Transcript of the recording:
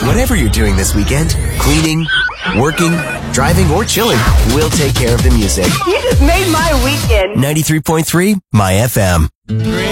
Whatever you're doing this weekend, cleaning, working, driving, or chilling, we'll take care of the music. You just made my weekend. 93.3 My FM.